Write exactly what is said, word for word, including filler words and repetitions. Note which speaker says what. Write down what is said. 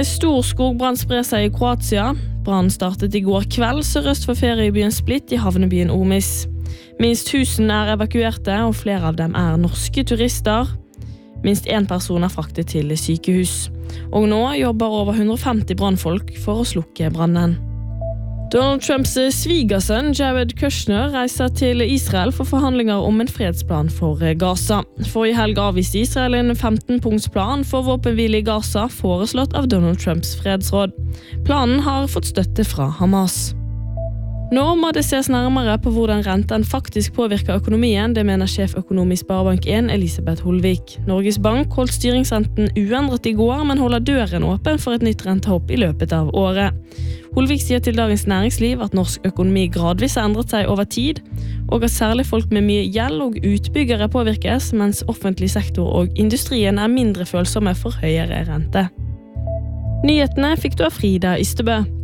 Speaker 1: stor skogbrann sprer seg i Kroatia. Brannen startet i går kveld sørøst for feriebyen Split i havnebyen Omis. Minst tusen er evakuerte, og flere av dem er norske turister. Minst en person er fraktet til sykehus. Og nå jobber over hundre og femti brannfolk for å slukke brannen. Donald Trumps svigersønn Jared Kushner reiser til Israel for forhandlinger om en fredsplan for Gaza. Forrige helg avviste Israel en femten-punktsplan for våpenhvile i Gaza foreslått av Donald Trumps fredsråd. Planen har fått støtte fra Hamas. Nå må det ses nærmere på hvordan renten faktisk påvirker økonomien, det mener sjeføkonom i Sparebank en Elisabeth Holvik. Norges Bank holdt styringsrenten uendret i går, men holder døren åpen for et nytt rentehopp i løpet av året. Holvik sier til Dagens Næringsliv at norsk økonomi gradvis har endret seg over tid, og at særlig folk med mye gjeld og utbyggere påvirkes, mens offentlig sektor og industrien er mindre følsomme for høyere rente. Nyhetene fikk du av Frida Ystebø.